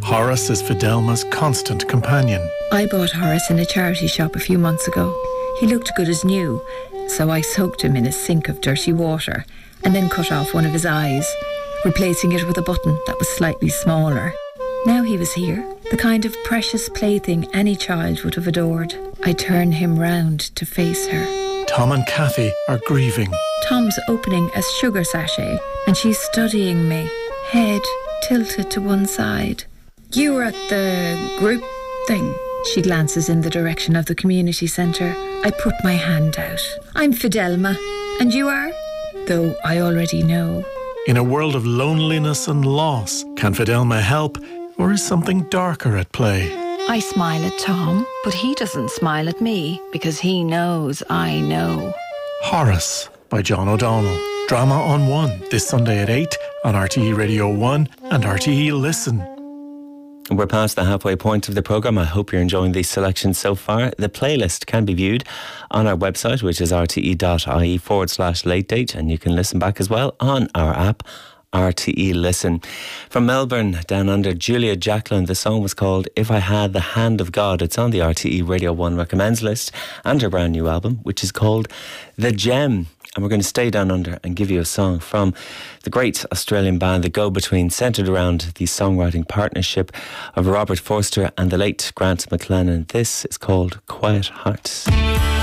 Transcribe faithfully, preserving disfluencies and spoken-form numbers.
Horace is Fidelma's constant companion. I bought Horace in a charity shop a few months ago. He looked good as new, so I soaked him in a sink of dirty water and then cut off one of his eyes, replacing it with a button that was slightly smaller. Now he was here, the kind of precious plaything any child would have adored. I turn him round to face her. Tom and Kathy are grieving. Tom's opening a sugar sachet and she's studying me, head tilted to one side. You were at the group thing. She glances in the direction of the community centre. I put my hand out. I'm Fidelma. And you are? Though I already know. In a world of loneliness and loss, can Fidelma help, or is something darker at play? I smile at Tom, but he doesn't smile at me because he knows I know. Horace by John O'Donnell. Drama on One this Sunday at eight on R T E Radio one and R T E Listen. We're past the halfway point of the programme. I hope you're enjoying these selections so far. The playlist can be viewed on our website, which is rte.ie forward slash late date, and you can listen back as well on our app, R T E Listen. From Melbourne, down under, Julia Jacqueline. The song was called If I Had the Hand of God. It's on the R T E Radio one Recommends list and her brand new album, which is called The Gem. And we're going to stay down under and give you a song from the great Australian band The Go-Between, centred around the songwriting partnership of Robert Forster and the late Grant McLennan. This is called Quiet Hearts.